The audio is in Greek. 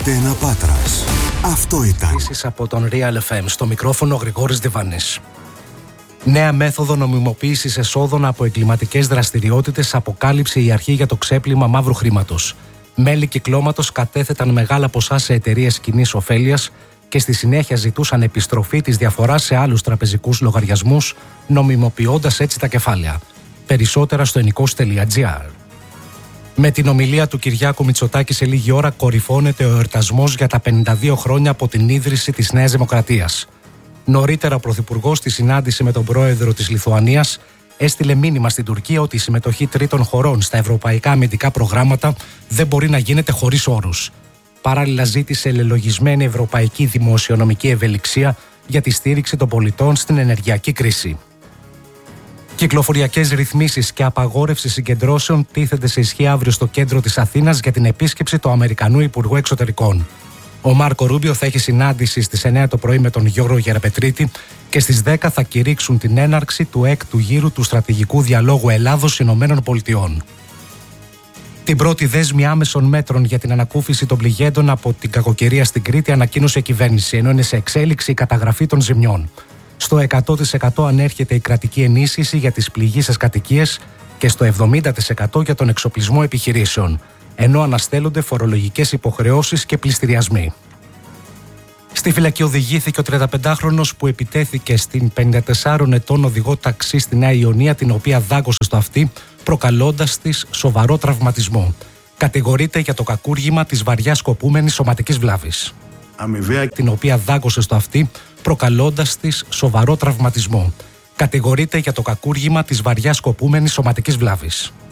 Αντένα Πάτρας. Αυτό ήταν. Από τον Real FM. Στο μικρόφωνο Γρηγόρης Διβάνης. Νέα μέθοδο νομιμοποίησης εσόδων από εγκληματικές δραστηριότητες αποκάλυψε η αρχή για το ξέπλυμα μαύρου χρήματος. Μέλη κυκλώματος κατέθεταν μεγάλα ποσά σε εταιρείες κοινής ωφέλειας και στη συνέχεια ζητούσαν επιστροφή της διαφοράς σε άλλους τραπεζικούς λογαριασμούς, νομιμοποιώντας έτσι τα κεφάλαια. Περισσότερα στο enikos.gr. Με την ομιλία του Κυριάκου Μητσοτάκη σε λίγη ώρα κορυφώνεται ο εορτασμός για τα 52 χρόνια από την ίδρυση της Νέας Δημοκρατίας. Νωρίτερα ο Πρωθυπουργός στη συνάντηση με τον πρόεδρο της Λιθουανίας έστειλε μήνυμα στην Τουρκία ότι η συμμετοχή τρίτων χωρών στα ευρωπαϊκά αμυντικά προγράμματα δεν μπορεί να γίνεται χωρίς όρους. Παράλληλα ζήτησε ελελογισμένη ευρωπαϊκή δημοσιονομική ευελιξία για τη στήριξη των πολιτών στην ενεργειακή κρίση. Κυκλοφοριακές ρυθμίσεις και απαγόρευση συγκεντρώσεων τίθενται σε ισχύ αύριο στο κέντρο της Αθήνας για την επίσκεψη του Αμερικανού Υπουργού Εξωτερικών. Ο Μάρκο Ρούμπιο θα έχει συνάντηση στις 9 το πρωί με τον Γιώργο Γεραπετρίτη και στις 10 θα κηρύξουν την έναρξη του 6ου γύρου του στρατηγικού διαλόγου Ελλάδος-Ηνωμένων Πολιτειών. Την πρώτη δέσμη άμεσων μέτρων για την ανακούφιση των πληγέντων από την κακοκαιρία στην Κρήτη ανακοίνωσε η κυβέρνηση, ενώ είναι σε εξέλιξη η καταγραφή των ζημιών. Στο 100% ανέρχεται η κρατική ενίσχυση για τις πληγείσες κατοικίες και στο 70% για τον εξοπλισμό επιχειρήσεων, ενώ αναστέλλονται φορολογικές υποχρεώσεις και πληστηριασμοί. Στη φυλακή οδηγήθηκε ο 35χρονος που επιτέθηκε στην 54 ετών οδηγό ταξί στη Νέα Ιωνία, την οποία δάγκωσε στο αυτί, προκαλώντας της σοβαρό τραυματισμό. Κατηγορείται για το κακούργημα της βαριάς σκοπούμενης σωματικής βλάβης. Αμοιβαία. Την οποία δάγκωσε στο αυτί, προκαλώντας της σοβαρό τραυματισμό. Κατηγορείται για το κακούργημα της βαριάς σκοπούμενης σωματικής βλάβης.